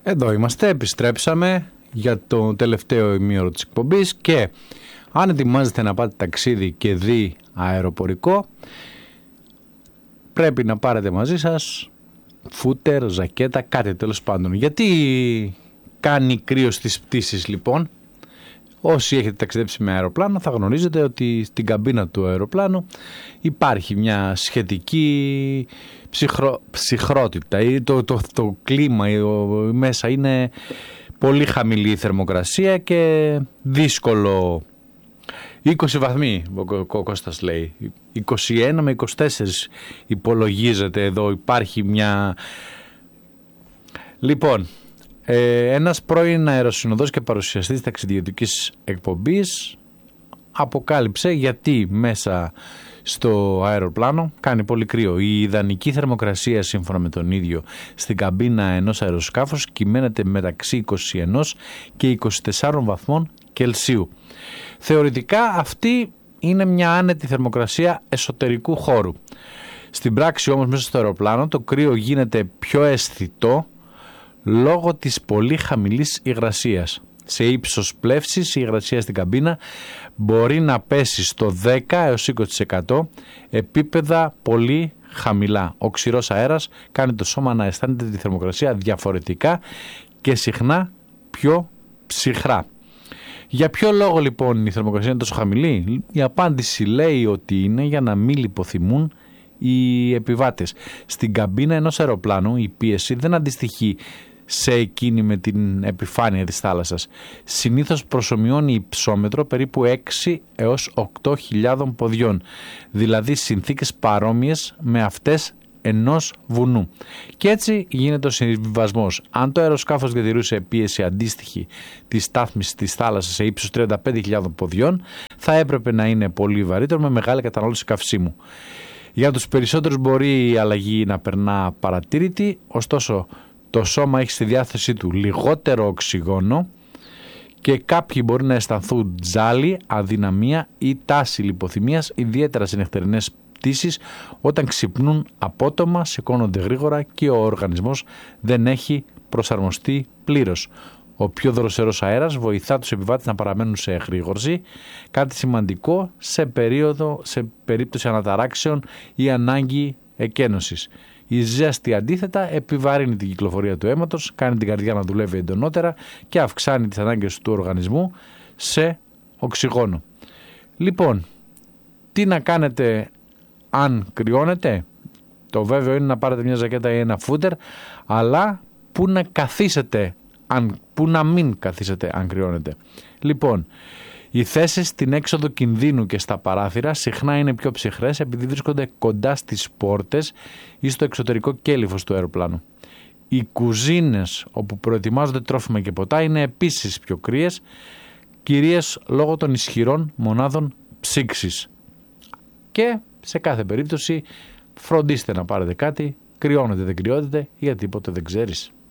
Εδώ είμαστε, επιστρέψαμε για το τελευταίο ημίωρο της εκπομπής και αν ετοιμάζετε να πάτε ταξίδι και δει αεροπορικό, πρέπει να πάρετε μαζί σας φούτερ, ζακέτα, κάτι τέλος πάντων. Γιατί κάνει κρύο στις πτήσεις λοιπόν? Όσοι έχετε ταξιδέψει με αεροπλάνο θα γνωρίζετε ότι στην καμπίνα του αεροπλάνου υπάρχει μια σχετική ψυχρότητα ή το κλίμα μέσα είναι πολύ χαμηλή η θερμοκρασία και δύσκολο. 20 βαθμοί ο Κώστας λέει, 21 με 24 υπολογίζεται εδώ, υπάρχει μια... Λοιπόν, ένας πρώην αεροσυνοδός και παρουσιαστής ταξιδιωτικής εκπομπής αποκάλυψε γιατί μέσα στο αεροπλάνο κάνει πολύ κρύο. Η ιδανική θερμοκρασία σύμφωνα με τον ίδιο στην καμπίνα ενός αεροσκάφους κυμαίνεται μεταξύ 21 και 24 βαθμών Κελσίου. Θεωρητικά αυτή είναι μια άνετη θερμοκρασία εσωτερικού χώρου. Στην πράξη όμως μέσα στο αεροπλάνο το κρύο γίνεται πιο αισθητό λόγω της πολύ χαμηλής υγρασίας. Σε ύψος πλεύσης η υγρασία στην καμπίνα μπορεί να πέσει στο 10 έως 20%, επίπεδα πολύ χαμηλά. Ο ξηρός αέρας κάνει το σώμα να αισθάνεται τη θερμοκρασία διαφορετικά και συχνά πιο ψυχρά. Για ποιο λόγο λοιπόν η θερμοκρασία είναι τόσο χαμηλή? Η απάντηση λέει ότι είναι για να μην λιποθυμούν οι επιβάτες. Στην καμπίνα ενός αεροπλάνου η πίεση δεν αντιστοιχεί σε εκείνη με την επιφάνεια της θάλασσας. Συνήθως προσομοιώνει υψόμετρο περίπου 6 έως 8.000 ποδιών, δηλαδή συνθήκες παρόμοιες με αυτές ενός βουνού. Και έτσι γίνεται ο συμβιβασμός. Αν το αεροσκάφος διατηρούσε πίεση αντίστοιχη της στάθμης της θάλασσας σε ύψος 35.000 ποδιών, θα έπρεπε να είναι πολύ βαρύτερο με μεγάλη κατανάλωση καυσίμου. Για τους περισσότερους μπορεί η αλλαγή να περνά παρατήρητη, ωστόσο το σώμα έχει στη διάθεσή του λιγότερο οξυγόνο και κάποιοι μπορεί να αισθανθούν τζάλι, αδυναμία ή τάση λιποθυμίας, ιδιαίτερα σε νυχτερινές πτήσεις, όταν ξυπνούν απότομα, σηκώνονται γρήγορα και ο οργανισμός δεν έχει προσαρμοστεί πλήρως. Ο πιο δροσερός αέρας βοηθά τους επιβάτες να παραμένουν σε εγρήγορση, κάτι σημαντικό σε περίπτωση αναταράξεων ή ανάγκη εκένωσης. Η ζέστη αντίθετα επιβαρύνει την κυκλοφορία του αίματος, κάνει την καρδιά να δουλεύει εντονότερα και αυξάνει τις ανάγκες του οργανισμού σε οξυγόνο. Λοιπόν, τι να κάνετε αν κρυώνετε? Το βέβαιο είναι να πάρετε μια ζακέτα ή ένα φούτερ, αλλά πού να καθίσετε, πού να μην καθίσετε αν κρυώνετε? Λοιπόν, οι θέσεις στην έξοδο κινδύνου και στα παράθυρα συχνά είναι πιο ψυχρές επειδή βρίσκονται κοντά στις πόρτες ή στο εξωτερικό κέλυφος του αεροπλάνου. Οι κουζίνες όπου προετοιμάζονται τρόφιμα και ποτά είναι επίσης πιο κρύες, κυρίως λόγω των ισχυρών μονάδων ψήξης. Και σε κάθε περίπτωση φροντίστε να πάρετε κάτι, κρυώνετε δεν κρυώνετε, γιατί ποτέ δεν ξέρεις.